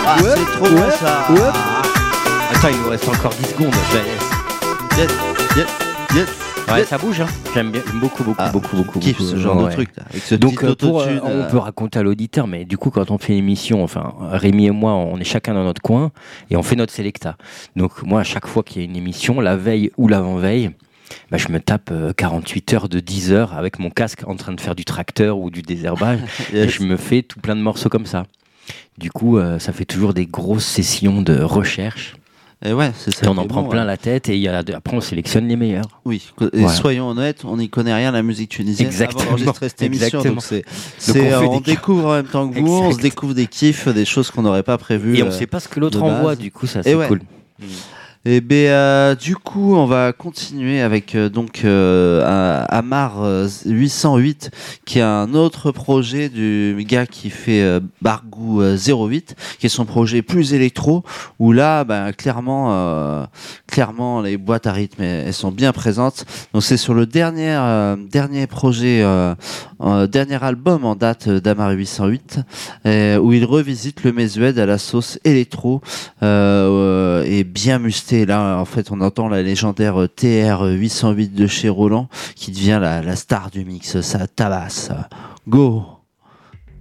Ah, c'est trop bon ça. Attends, il nous reste encore 10 secondes. Yes, yes, yes. Ouais, yes. ça bouge, hein. J'aime bien, beaucoup. Kiffe ce genre de truc là, avec ce Donc petit autotune. on peut raconter à l'auditeur, mais du coup quand on fait une émission, enfin Rémi et moi, on est chacun dans notre coin et on fait notre sélecta. Donc moi à chaque fois qu'il y a une émission, la veille ou l'avant-veille, bah, je me tape 48 heures de 10 heures avec mon casque en train de faire du tracteur ou du désherbage et je me fais tout plein de morceaux comme ça. Du coup ça fait toujours des grosses sessions de recherche. Et ouais, c'est ça. Et on en prend plein la tête et après on sélectionne les meilleurs. Oui, et voilà. Soyons honnêtes, on n'y connaît rien à la musique tunisienne. Exactement. Avant d'enregistrer cette émission, Exactement. donc on découvre en même temps que vous, on se découvre des kiffs, des choses qu'on n'aurait pas prévues. Et on sait pas ce que l'autre de envoie, base. du coup ça c'est cool. Et du coup, on va continuer avec Amar 808, qui est un autre projet du gars qui fait Bargou 08, qui est son projet plus électro, où là, clairement, les boîtes à rythme, elles sont bien présentes. Donc c'est sur le dernier projet, dernier album en date d'Amar 808, où il revisite le Mesued à la sauce électro et bien musté. Et là, en fait, on entend la légendaire TR-808 de chez Roland qui devient la star du mix. Ça tabasse. Go!